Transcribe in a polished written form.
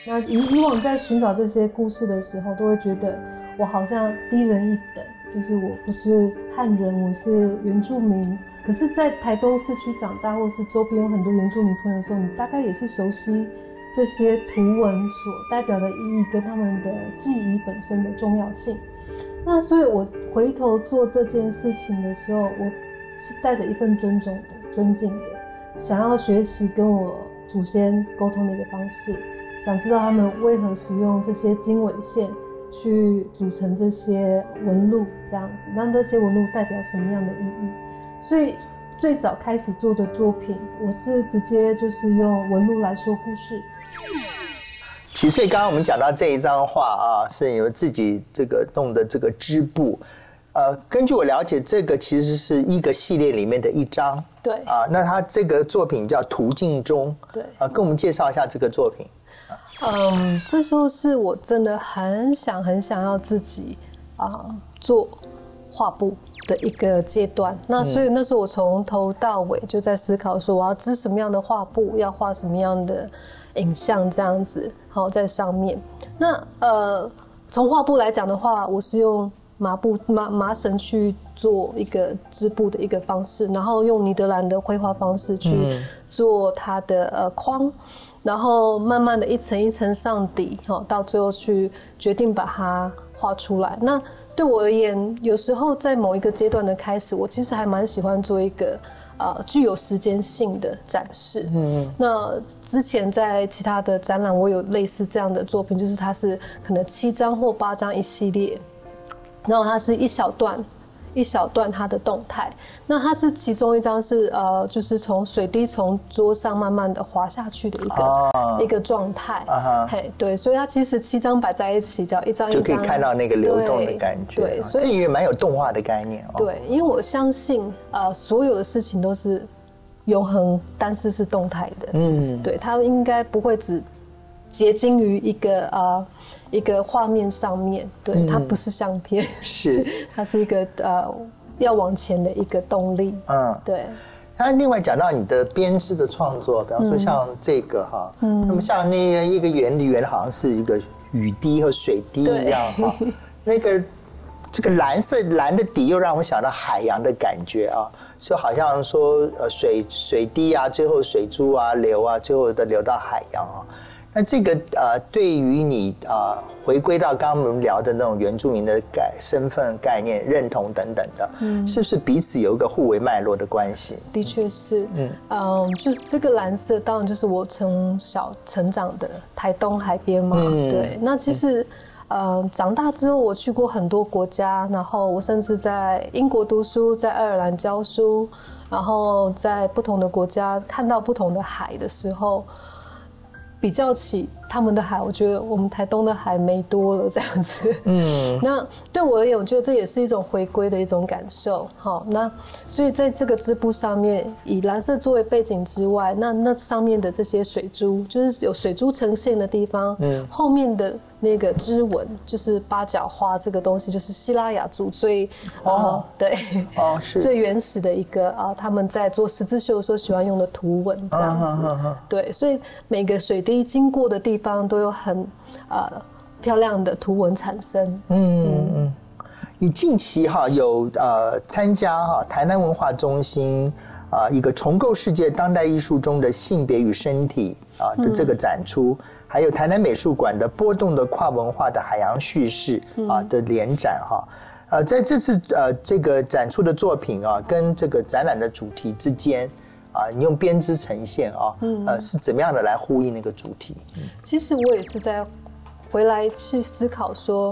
那以往在寻找这些故事的时候，都会觉得我好像低人一等，就是我不是汉人，我是原住民。可是在台东市区长大，或是周边有很多原住民朋友的时候，你大概也是熟悉这些图文所代表的意义跟他们的记忆本身的重要性。那所以我回头做这件事情的时候，我是带着一份尊重的、尊敬的，想要学习跟我祖先沟通的一个方式，想知道他们为何使用这些经纬线去组成这些纹路，这样子，那这些纹路代表什么样的意义？所以最早开始做的作品，我是直接就是用纹路来说故事。 所以刚刚我们讲到这一张画啊，是由自己这个弄的这个织布。根据我了解，这个其实是一个系列里面的一张。 对啊，那它这个作品叫《途径中》。 对啊，跟我们介绍一下这个作品。 这时候是我真的很想要自己做画布的一个阶段。那所以那时候我从头到尾就在思考说，我要织什么样的画布，要画什么样的影像，这样子好在上面。那从画布来讲的话，我是用麻绳去做一个织布的一个方式，然后用尼德兰的绘画方式去做它的框，然后慢慢的一层一层上底，到最后去决定把它画出来。那对我而言，有时候在某一个阶段的开始，我其实还蛮喜欢做一个具有时间性的展示。那之前在其他的展览，我有类似这样的作品，就是它是可能7张或8张一系列，然后它是一小段它的动态。那它是其中一张是就是从水滴从桌上慢慢的滑下去的一个状态。嘿，对，所以它其实7张摆在一起，只要一张一张就可以看到那个流动的感觉。 对，所以这也蛮有动画的概念。 对，因为我相信所有的事情都是永恒，但是是动态的。对，它应该不会只结晶于一个画面上面。对，它不是相片， 是它是一个要往前的一个动力。对。 那另外讲到你的编织的创作，比方说像这个哈，那么像那一个圆好像是一个雨滴和水滴一样哈，那个这个蓝的底又让我想到海洋的感觉啊，就好像说水滴啊，最后水珠啊流啊，最后的流到海洋啊。那这个对于你回归到刚刚我们聊的那种原住民的身份概念、认同等等的，是不是彼此有一个互为脉络的关系？ 的确是，就是这个蓝色，当然就是我从小成长的台东海边嘛。对，那其实长大之后我去过很多国家，然后我甚至在英国读书，在爱尔兰教书，然后在不同的国家看到不同的海的时候，比较起他们的海，我觉得我们台东的海美多了这样子。那对我而言，我觉得这也是一种回归的一种感受。好，那所以在这个织布上面，以蓝色作为背景之外，那上面的这些水珠，就是有水珠呈现的地方，后面的那个织纹，就是八角花这个东西，就是西拉雅族最对是最原始的一个他们在做十字绣的时候喜欢用的图文这样子。对，所以每个水滴经过的地方都有很漂亮的图文产生。 你近期有参加台南文化中心一个重构世界当代艺术中的性别与身体的这个展出，还有台南美术馆的波动的跨文化的海洋叙事的联展在这次这个展出的作品跟这个展览的主题之间你用编织呈现是怎么样的来呼应那个主题？ 其实我也是在回来去思考说，